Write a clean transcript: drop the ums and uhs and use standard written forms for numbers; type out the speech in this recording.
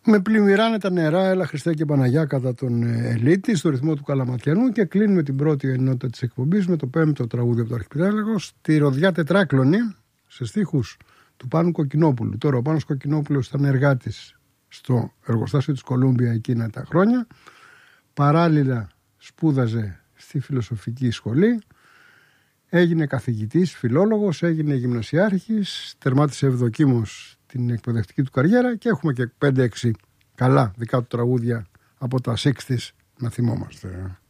Με πλημμυράνε τα νερά, έλα Χριστέ και Παναγιά κατά τον Ελίτη, στο ρυθμό του Καλαματιανού, και κλείνουμε την πρώτη ενότητα της εκπομπής με το πέμπτο τραγούδι από το Αρχιπέλαγο, στη Ροδιά Τετράκλωνη, σε στίχους του Πάνου Κοκκινόπουλου. Τώρα ο Πάνος Κοκκινόπουλος ήταν εργάτης στο εργοστάσιο της Κολούμπια εκείνα τα χρόνια. Παράλληλα σπούδαζε στη φιλοσοφική σχολή, έγινε καθηγητής, φιλόλογος, έγινε γυμνασιάρχης, τερμάτισε ευδοκίμως την εκπαιδευτική του καριέρα και έχουμε και 5-6 καλά δικά του τραγούδια από τα 60's να θυμόμαστε.